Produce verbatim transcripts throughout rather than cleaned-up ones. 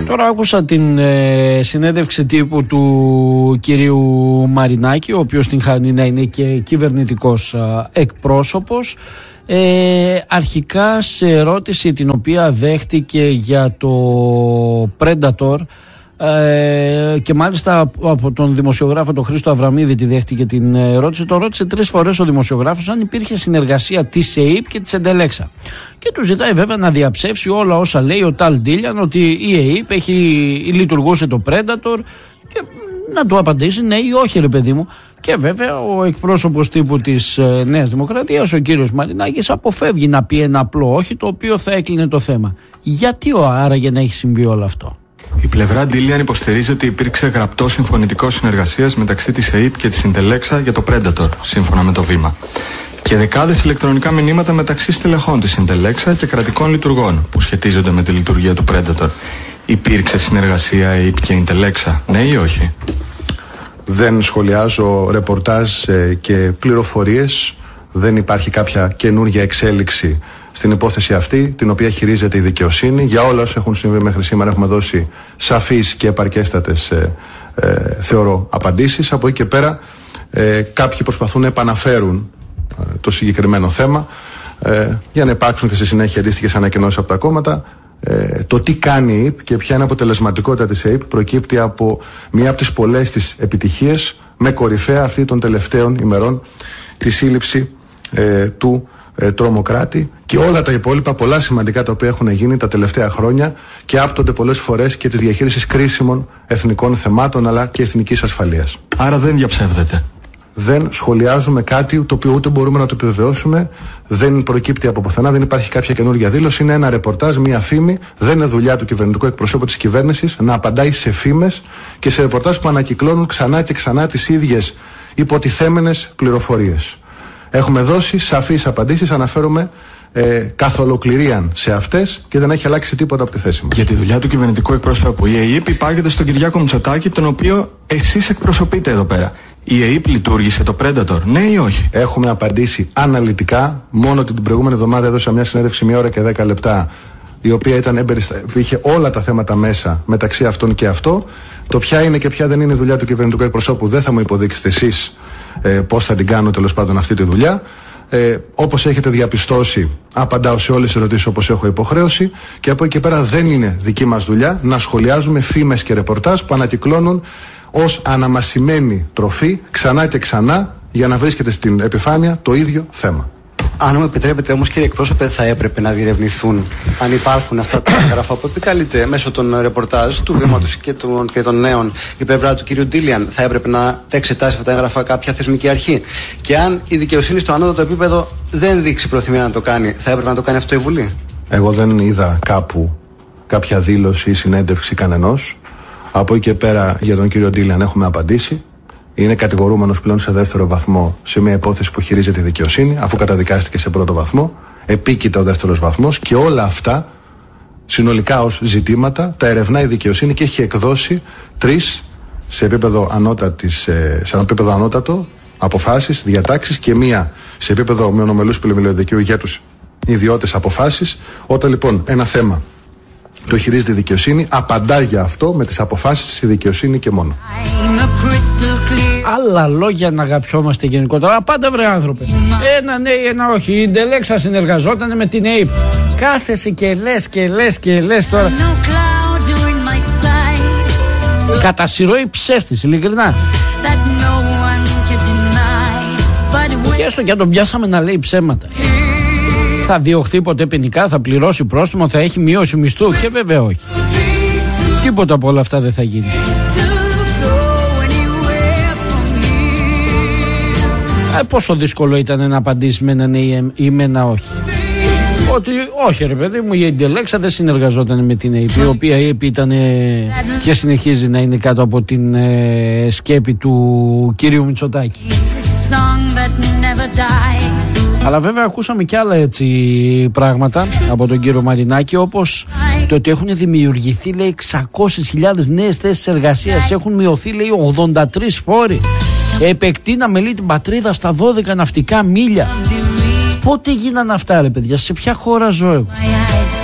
Τώρα άκουσα την ε, συνέντευξη τύπου του κυρίου Μαρινάκη, ο οποίος την χάνει να είναι και κυβερνητικός ε, εκπρόσωπος. Ε, αρχικά σε ερώτηση την οποία δέχτηκε για το Predator, ε, και μάλιστα από τον δημοσιογράφο τον Χρήστο Αβραμίδη τη δέχτηκε την ερώτηση. Το ρώτησε τρεις φορές ο δημοσιογράφος αν υπήρχε συνεργασία της ΕΕΠ και της Εντελέξα, και του ζητάει βέβαια να διαψεύσει όλα όσα λέει ο Ταλ Ντίλιαν, ότι η ΕΕΠ έχει λειτουργούσε το Predator, και να του απαντήσει ναι ή όχι, ρε παιδί μου. Και βέβαια ο εκπρόσωπος τύπου της ε, Νέας Δημοκρατίας, ο κύριος Μαρινάκης, αποφεύγει να πει ένα απλό όχι, το οποίο θα έκλεινε το θέμα. Γιατί ο άραγε να έχει συμβεί όλο αυτό? Η πλευρά Ντίλιαν υποστηρίζει ότι υπήρξε γραπτό συμφωνητικό συνεργασίας μεταξύ της ΕΕΠ και της Συντελέξα για το Predator, σύμφωνα με το Βήμα. Και δεκάδες ηλεκτρονικά μηνύματα μεταξύ στελεχών της Συντελέξα και κρατικών λειτουργών που σχετίζονται με τη λειτουργία του Predator. Υπήρξε συνεργασία ΕΕΠ και Συντελέξα, ναι ή όχι? Δεν σχολιάζω ρεπορτάζ και πληροφορίες. Δεν υπάρχει κάποια καινούργια εξέλιξη στην υπόθεση αυτή, την οποία χειρίζεται η δικαιοσύνη. Για όλα όσα έχουν συμβεί μέχρι σήμερα έχουμε δώσει σαφείς και επαρκέστατες ε, ε, θεωρώ απαντήσεις. Από εκεί και πέρα ε, κάποιοι προσπαθούν να επαναφέρουν ε, το συγκεκριμένο θέμα ε, για να υπάρξουν και στη συνέχεια αντίστοιχες ανακοινώσεις από τα κόμματα. Ε, το τι κάνει η ΕΕΠ και ποια είναι η αποτελεσματικότητα της ΕΕΠ προκύπτει από μία από τις πολλές της επιτυχίες, με κορυφαία αυτή των τελευταίων ημερών τη σύλληψη ε, του ε, τρομοκράτη, και όλα τα υπόλοιπα πολλά σημαντικά τα οποία έχουν γίνει τα τελευταία χρόνια και άπτονται πολλές φορές και της διαχείρισης κρίσιμων εθνικών θεμάτων αλλά και εθνικής ασφαλείας. Άρα δεν διαψεύδεται? Δεν σχολιάζουμε κάτι το οποίο ούτε μπορούμε να το επιβεβαιώσουμε, δεν προκύπτει από πουθενά, δεν υπάρχει κάποια καινούργια δήλωση. Είναι ένα ρεπορτάζ, μία φήμη. Δεν είναι δουλειά του κυβερνητικού εκπροσώπου της κυβέρνησης να απαντάει σε φήμες και σε ρεπορτάζ που ανακυκλώνουν ξανά και ξανά τις ίδιες υποτιθέμενες πληροφορίες. Έχουμε δώσει σαφείς απαντήσεις, αναφέρομαι ε, καθ' ολοκληρίαν σε αυτές και δεν έχει αλλάξει τίποτα από τη θέση μας. Για τη δουλειά του κυβερνητικού εκπρόσωπου, η ΕΕΠ υπάγεται στον Κυριάκο Μητσοτάκη, τον οποίο εσείς εκπροσωπείτε εδώ πέρα. Η ΕΕΠ λειτουργήσε το Predator, ναι ή όχι? Έχουμε απαντήσει αναλυτικά. Μόνο την προηγούμενη εβδομάδα έδωσα μια συνέντευξη μία ώρα και δέκα λεπτά, η οποία ήταν έμπεριστα... είχε όλα τα θέματα μέσα, μεταξύ αυτών και αυτό. Το ποια είναι και ποια δεν είναι η δουλειά του κυβερνητικού εκπροσώπου δεν θα μου υποδείξετε εσείς ε, πώς θα την κάνω τέλος πάντων αυτή τη δουλειά. Ε, όπως έχετε διαπιστώσει, απαντάω σε όλες τις ερωτήσεις όπως έχω υποχρέωση, και από εκεί και πέρα δεν είναι δική μας δουλειά να σχολιάζουμε φήμες και ρεπορτάζ που ανακυκλώνουν ως αναμασιμένη τροφή ξανά και ξανά για να βρίσκεται στην επιφάνεια το ίδιο θέμα. Αν μου επιτρέπετε όμως, κύριε εκπρόσωπε, θα έπρεπε να διερευνηθούν αν υπάρχουν αυτά τα έγγραφα που επικαλείται μέσω των ρεπορτάζ του Βήματος και των, και των νέων η πλευρά του κύριου Ντίλιαν. Θα έπρεπε να τα εξετάσει αυτά τα έγγραφα κάποια θεσμική αρχή. Και αν η δικαιοσύνη στο ανώτατο επίπεδο δεν δείξει προθυμία να το κάνει, θα έπρεπε να το κάνει αυτό η Βουλή? Εγώ δεν είδα κάπου κάποια δήλωση ή συνέντευξη κανενός. Από εκεί και πέρα για τον κύριο Ντίλιαν έχουμε απαντήσει. Είναι κατηγορούμενος πλέον σε δεύτερο βαθμό σε μια υπόθεση που χειρίζεται η δικαιοσύνη, αφού καταδικάστηκε σε πρώτο βαθμό. Επίκειται ο δεύτερος βαθμός και όλα αυτά συνολικά ως ζητήματα τα ερευνά η δικαιοσύνη και έχει εκδώσει τρεις σε επίπεδο, ανώτατης, σε επίπεδο ανώτατο αποφάσεις, διατάξεις και μία σε επίπεδο μονομελούς πλημμυλιοδικαίου για τους ιδιώτες αποφάσεις. Όταν λοιπόν ένα θέμα το χειρίζεται η δικαιοσύνη, απαντά για αυτό με τις αποφάσεις της η δικαιοσύνη και μόνο. Άλλα λόγια να αγαπιόμαστε γενικότερα. Πάντα βρε άνθρωπε. Ένα ναι, ένα όχι. Η Συντελέξα συνεργαζόταν με την ΕΕΠ. Κάθεσαι και λες και λες και λες τώρα. Κατά συρροή ψεύτης, ειλικρινά. Και έστω και αν τον πιάσαμε να λέει ψέματα, θα διωχθεί ποτέ ποινικά, θα πληρώσει πρόστιμο, θα έχει μειώσει μισθού? Και βέβαια όχι. Τίποτα από όλα αυτά δεν θα γίνει. Ε, πόσο δύσκολο ήταν να απαντήσει με ένα ναι ή με ένα όχι? Ότι όχι ρε παιδί μου, η Εντελέξα δεν συνεργαζόταν με την ΕΕΠ, η οποία ΕΕΠ ήταν και συνεχίζει να είναι κάτω από την ε, σκέπη του κύριου Μητσοτάκη. Αλλά βέβαια ακούσαμε και άλλα έτσι πράγματα από τον κύριο Μαρινάκη, όπως το ότι έχουν δημιουργηθεί λέει εξακόσιες χιλιάδες νέες θέσεις εργασίας, έχουν μειωθεί λέει ογδόντα τρεις φόροι, επεκτείναμε λέει την πατρίδα στα δώδεκα ναυτικά μίλια. Πότε γίνανε αυτά ρε παιδιά, σε ποια χώρα ζω εγώ?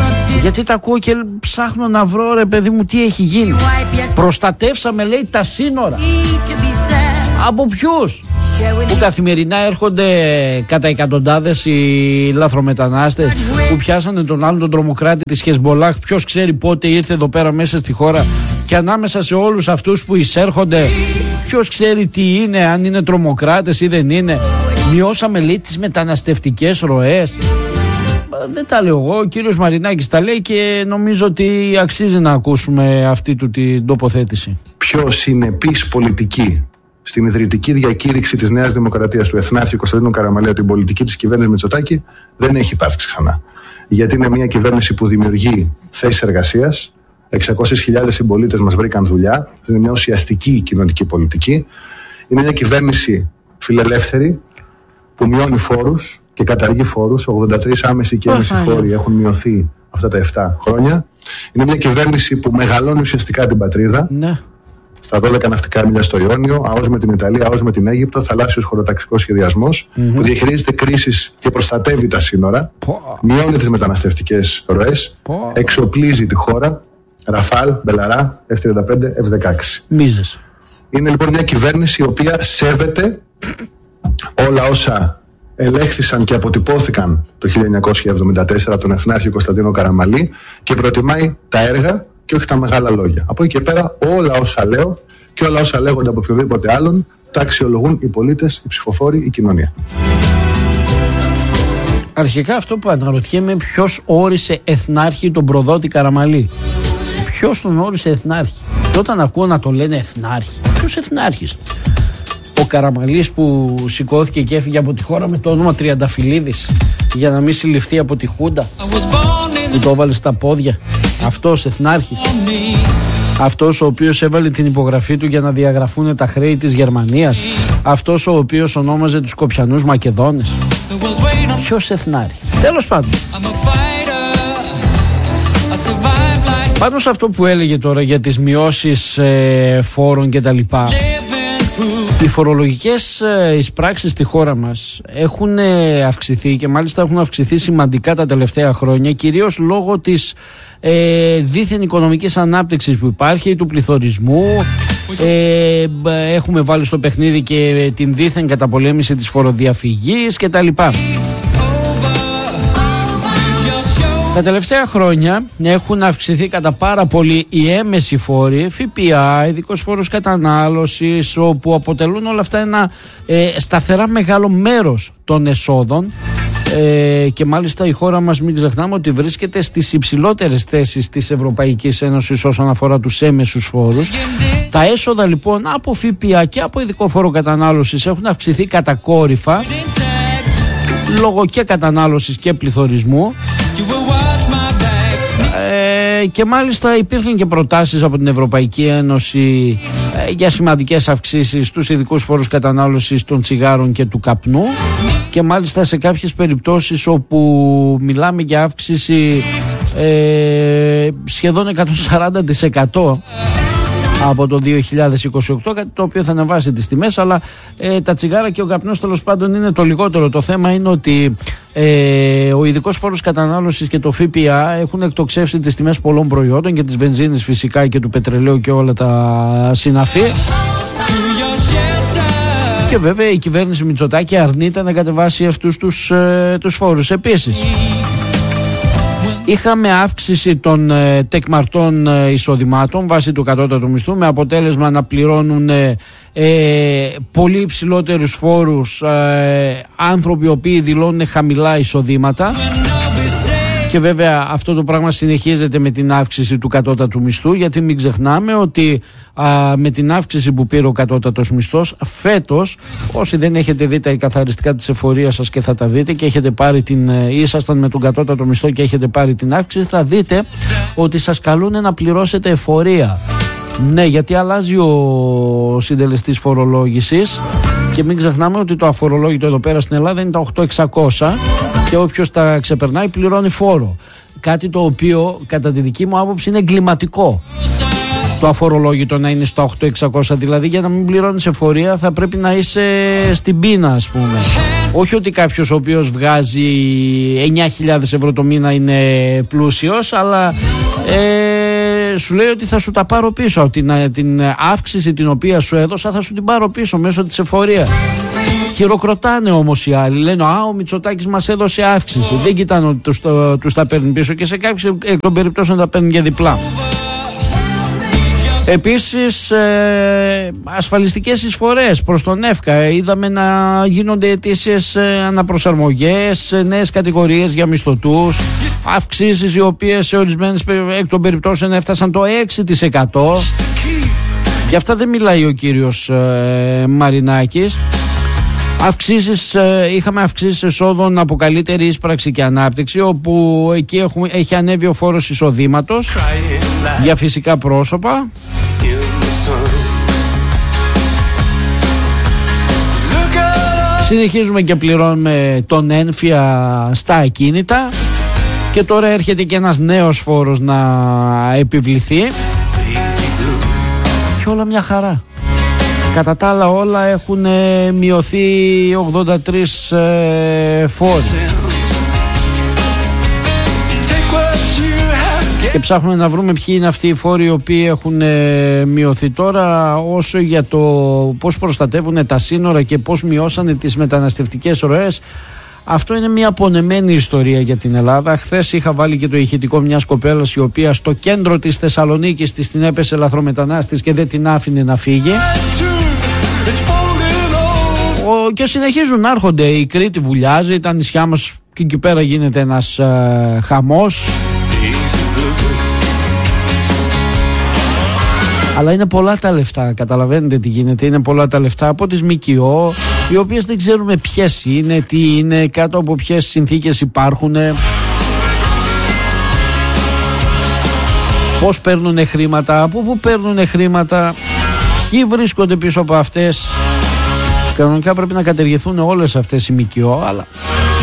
Γιατί τα ακούω και ψάχνω να βρω, ρε παιδί μου, τι έχει γίνει. Προστατεύσαμε, λέει, τα σύνορα. Από ποιους? Που καθημερινά έρχονται κατά εκατοντάδες οι λαθρομετανάστες που πιάσανε τον άλλον τον τρομοκράτη της Χεσμολάχ. Ποιος ξέρει πότε ήρθε εδώ πέρα μέσα στη χώρα. Και ανάμεσα σε όλους αυτούς που εισέρχονται, ποιος ξέρει τι είναι, αν είναι τρομοκράτες ή δεν είναι. Μειώσαμε, λέει, τις μεταναστευτικές ροές. Δεν τα λέω εγώ, ο κύριος Μαρινάκης τα λέει και νομίζω ότι αξίζει να ακούσουμε αυτή του την τοποθέτηση. Πιο συνεπής πολιτική στην ιδρυτική διακήρυξη της Νέας Δημοκρατίας του Εθνάρχη Κωνσταντίνου Καραμαλή, την πολιτική της κυβέρνησης Μητσοτάκη, δεν έχει υπάρξει ξανά. Γιατί είναι μια κυβέρνηση που δημιουργεί θέσεις εργασίας. εξακόσιες χιλιάδες συμπολίτες μας βρήκαν δουλειά. Είναι μια ουσιαστική κοινωνική πολιτική. Είναι μια κυβέρνηση φιλελεύθερη που μειώνει φόρους και καταργεί φόρους. ογδόντα τρεις άμεσοι και έμεσοι φόροι έχουν μειωθεί αυτά τα επτά χρόνια. Είναι μια κυβέρνηση που μεγαλώνει ουσιαστικά την πατρίδα. Ναι. Στα δώδεκα ναυτικά μίλια στο Ιόνιο, ΑΟΣ με την Ιταλία, ΑΟΣ με την Αίγυπτο, θαλάσσιος χωροταξικός σχεδιασμός, mm-hmm. που διαχειρίζεται κρίσεις και προστατεύει τα σύνορα, oh. μειώνει τις μεταναστευτικές ροές, oh. εξοπλίζει τη χώρα, Ραφάλ, Μπελαρά, εφ τριάντα πέντε, εφ δεκαέξι. Μίζες. Είναι λοιπόν μια κυβέρνηση η οποία σέβεται όλα όσα ελέγχθησαν και αποτυπώθηκαν το χίλια εννιακόσια εβδομήντα τέσσερα από τον Εθνάρχη Κωνσταντίνο Καραμαλή και προτιμάει τα έργα και όχι τα μεγάλα λόγια. Από εκεί και πέρα όλα όσα λέω και όλα όσα λέγονται από οποιοδήποτε άλλον τα αξιολογούν οι πολίτες, οι ψηφοφόροι, η κοινωνία. Αρχικά αυτό που αναρωτιέμαι, ποιος όρισε εθνάρχη τον προδότη Καραμαλή? Ποιος τον όρισε εθνάρχη? Και όταν ακούω να το λένε εθνάρχη, ποιος εθνάρχης? Ο Καραμαλής που σηκώθηκε και έφυγε από τη χώρα με το όνομα Τριανταφυλλίδης για να μην συλληφθεί από τη Χούντα, που το έβαλε στα πόδια. Αυτός εθνάρχης? Αυτός ο οποίος έβαλε την υπογραφή του για να διαγραφούν τα χρέη της Γερμανίας? Αυτός ο οποίος ονόμαζε τους Σκοπιανούς Μακεδόνες? Ποιος εθνάρχης? Τέλος πάντων, πάνω σε αυτό που έλεγε τώρα για τις μειώσεις ε, φόρων και τα λοιπά, οι φορολογικές ε, εισπράξεις στη χώρα μας έχουν ε, αυξηθεί και μάλιστα έχουν αυξηθεί σημαντικά τα τελευταία χρόνια, κυρίως λόγω της ε, δίθεν οικονομικής ανάπτυξης που υπάρχει, του πληθωρισμού. Ε, έχουμε βάλει στο παιχνίδι και την δίθεν καταπολέμηση της φοροδιαφυγής και τα λοιπά. Τα τελευταία χρόνια έχουν αυξηθεί κατά πάρα πολύ οι έμμεσοι φόροι, ΦΠΑ, ειδικός φόρος κατανάλωσης, όπου αποτελούν όλα αυτά ένα ε, σταθερά μεγάλο μέρος των εσόδων, ε, και μάλιστα η χώρα μας, μην ξεχνάμε, ότι βρίσκεται στις υψηλότερες θέσεις της Ευρωπαϊκής Ένωσης όσον αφορά τους έμμεσους φόρους. Τα έσοδα λοιπόν από ΦΠΑ και από ειδικό φόρο κατανάλωσης έχουν αυξηθεί κατακόρυφα λόγω και κατανάλωσης και πληθωρισμού. Ε, και μάλιστα υπήρχαν και προτάσεις από την Ευρωπαϊκή Ένωση ε, για σημαντικές αυξήσεις στους ειδικούς φόρους κατανάλωσης των τσιγάρων και του καπνού, και μάλιστα σε κάποιες περιπτώσεις όπου μιλάμε για αύξηση ε, σχεδόν εκατόν σαράντα τοις εκατό από το δύο χιλιάδες είκοσι οκτώ, κάτι το οποίο θα ανεβάσει τις τιμές, αλλά ε, τα τσιγάρα και ο καπνός τέλος πάντων είναι το λιγότερο. Το θέμα είναι ότι ε, ο ειδικός φόρος κατανάλωσης και το ΦΠΑ έχουν εκτοξεύσει τις τιμές πολλών προϊόντων, και της βενζίνης φυσικά και του πετρελαίου και όλα τα συναφή. Και βέβαια η κυβέρνηση Μητσοτάκη αρνείται να κατεβάσει αυτούς τους, ε, τους φόρους. Επίσης, είχαμε αύξηση των ε, τεκμαρτών ε, εισοδημάτων βάσει του κατώτατου μισθού, με αποτέλεσμα να πληρώνουν ε, ε, πολύ υψηλότερους φόρους ε, άνθρωποι οι οποίοι δηλώνουν χαμηλά εισοδήματα. Και βέβαια αυτό το πράγμα συνεχίζεται με την αύξηση του κατώτατου μισθού, γιατί μην ξεχνάμε ότι α, με την αύξηση που πήρε ο κατώτατος μισθός φέτος, όσοι δεν έχετε δει τα καθαριστικά της εφορίας σας και θα τα δείτε και έχετε πάρει την, ήσασταν με τον κατώτατο μισθό και έχετε πάρει την αύξηση, θα δείτε ότι σας καλούν να πληρώσετε εφορία. Ναι, γιατί αλλάζει ο συντελεστής φορολόγησης και μην ξεχνάμε ότι το αφορολόγητο εδώ πέρα στην Ελλάδα είναι τα οκτώ χιλιάδες εξακόσια και όποιος τα ξεπερνάει πληρώνει φόρο. Κάτι το οποίο κατά τη δική μου άποψη είναι εγκληματικό. Το αφορολόγητο να είναι στα οκτώ χιλιάδες εξακόσια, δηλαδή για να μην πληρώνεις εφορία θα πρέπει να είσαι στην πείνα, ας πούμε. Όχι ότι κάποιος ο οποίος βγάζει εννιά χιλιάδες ευρώ το μήνα είναι πλούσιος, αλλά ε, σου λέει ότι θα σου τα πάρω πίσω. Την, την αύξηση την οποία σου έδωσα θα σου την πάρω πίσω μέσω της εφορίας. Χειροκροτάνε όμως οι άλλοι. Λένε «Α, ο Μητσοτάκης μας έδωσε αύξηση». Δεν κοιτάνε ότι τους, τους τα παίρνει πίσω και σε κάποιες εκ των περιπτώσεων τα παίρνει για διπλά. Επίσης ε, ασφαλιστικές εισφορές προς τον ΕΦΚΑ. Είδαμε να γίνονται αιτήσιες ε, αναπροσαρμογές, ε, νέες κατηγορίες για μισθωτούς, αυξήσεις οι οποίες σε ορισμένες εκ των περιπτώσεων έφτασαν το έξι τοις εκατό. Γι' αυτά δεν μιλάει ο κύριος ε, Μαρινάκης. Αυξήσεις, ε, είχαμε αυξήσεις εσόδων από καλύτερη εισπράξη και ανάπτυξη, όπου εκεί έχουμε, έχει ανέβει ο φόρος εισοδήματος για φυσικά πρόσωπα. Συνεχίζουμε και πληρώνουμε τον ένφια στα ακίνητα και τώρα έρχεται και ένας νέος φόρος να επιβληθεί και όλα μια χαρά. Κατά τα άλλα όλα έχουν μειωθεί ογδόντα τρεις ε, φόροι. Και ψάχνουμε να βρούμε ποιοι είναι αυτοί οι φόροι οι οποίοι έχουν ε, μειωθεί τώρα. Όσο για το πώς προστατεύουν τα σύνορα και πώς μειώσανε τις μεταναστευτικές ροές, αυτό είναι μια απονεμένη ιστορία για την Ελλάδα. Χθες είχα βάλει και το ηχητικό μιας κοπέλας η οποία στο κέντρο της Θεσσαλονίκης της την έπεσε λαθρομετανάστης και δεν την άφηνε να φύγει. Ο, και συνεχίζουν να έρχονται. Η Κρήτη βουλιάζει, τα νησιά μας και εκεί πέρα γίνεται ένας ε, χαμός. Αλλά είναι πολλά τα λεφτά, καταλαβαίνετε τι γίνεται. Είναι πολλά τα λεφτά από τις ΜΚΟ, οι οποίες δεν ξέρουμε ποιες είναι, τι είναι, κάτω από ποιες συνθήκες υπάρχουν, πώς παίρνουν χρήματα, από πού παίρνουν χρήματα, ποιοι βρίσκονται πίσω από αυτές. Κανονικά πρέπει να κατεργηθούν όλες αυτές οι ΜΚΟ, αλλά